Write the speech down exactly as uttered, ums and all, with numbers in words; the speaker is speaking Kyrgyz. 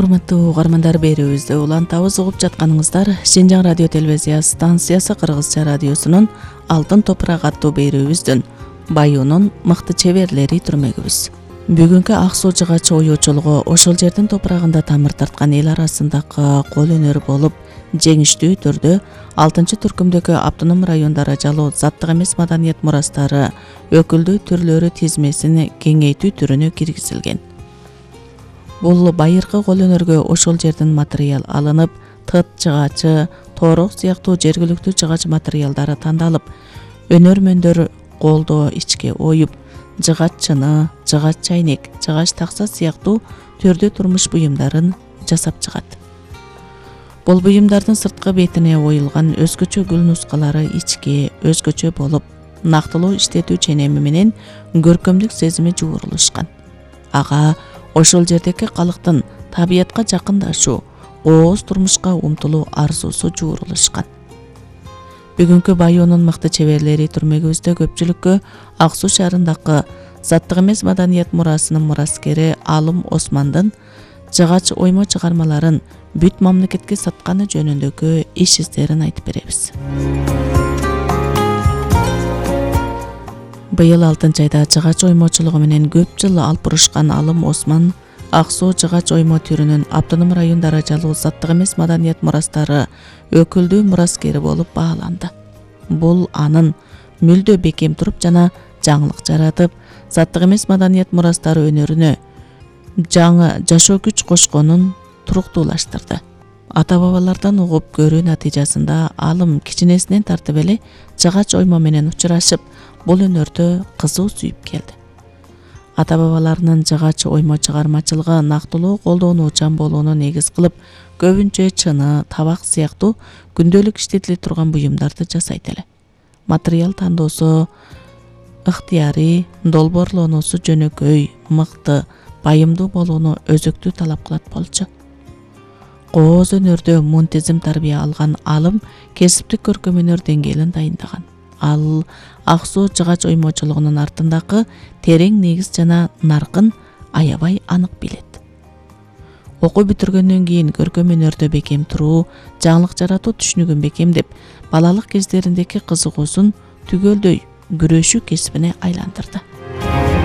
Урматтуу угармандар, берүүбүздү улантабыз, угуп жатканыңыздар Шинжаң радио телевизия станциясы Кыргызча радиосунун Алтын топурак аттуу берүүбүздүн Баюунун мыкты чеберлери түрмөгүбүз. Бүгүнкү ак суу жыгач оюучулугу ошол жердин топурагында тамыр тарткан эл арасындагы кол өнөр болуп, жеңиштүү түрдө алтынчы түркүмдөгү автоном райондар ажалуу заттык эмес маданият мурастары өкүлдүү түрлөрү тизмесин кеңейтүү түрүнө киргизилген. Бул байыркы кол өнөргө ошол жердин материал алынып, тыт жыгачы, тоорок сыяктуу жергиликтүү жыгач материалдары тандалып, өнөрмөндөр колдо ичке оюп, жыгач чыны, жыгач чайнек, жыгач такса сыяктуу түрдүү турмуш буюмдарын жасап чыгат. Бул буюмдардын сырткы бетине оюлган өзгөчө гүл нускалары ичке өзгөчө болуп, нактылуу иштетүү ченеми менен көркөмдүк сезими жуурулушкан. Ага ошол жердеги калктын табиятка жакындашуу, кооз турмушка умтулуу арзусу жуурулушкан. Бүгүнкү Баюунун мыкты чеберлери түрмөгүбүздө көпчүлүккө Ак Суу шаарындагы заттык эмес маданият мурасынын мураскери Алым Османдын жыгач оймо чыгармаларын бүт мамлекетке сатканы жөнүндөгү иш издерин айтып беребиз. Быйыл алтынчы айда жыгач оймочулугу менен көп жыл алпурушкан Алым Осман Ак Суу жыгач оймо түрүнүн автоном райондар ажалуу заттык эмес маданият мурастары өкүлдүү мураскери болуп бааланды. Бул анын мүлдө бекем туруп жана жаңылык жаратып, заттык эмес маданият мурастары өнөрүнө жаңы жашоо күч кошконун туруктуулаштырды. Ата-бабалардан угуп көрүү натыйжасында Алым кичинесинен тартып эле жыгач оймо менен учурашып, бул өнөрдү кызуу сүйүп келди. Ата-бабаларынын жыгач оймо чыгармачылыгы нактылуу колдонуучан болууну негиз кылып, көбүнчө чыны, табак сыяктуу күндөлүк иштетиле турган буюмдарды жасайт эле. Материал тандоосу ыктыярый, долбоорлонуусу жөнөкөй, мыкты, байымдуу болууну өзөктүү талап кылат болчу. Кооз өнөрдө мунтизим тарбия алган Алым кесиптик көркөм өнөр деңгээлин дайындаган. Ал Ак Суу жыгач оймочулугунун артындагы терең негиз жана наркын аябай анык билет. Окуу бүтүргөндөн кийин көркөм өнөрдө бекем туруу, жаңылык жаратуу түшүнүгүн бекемдеп, балалык кездериндеги кызыгуусун түгөлдөй күрөшүү кесибине айландырды.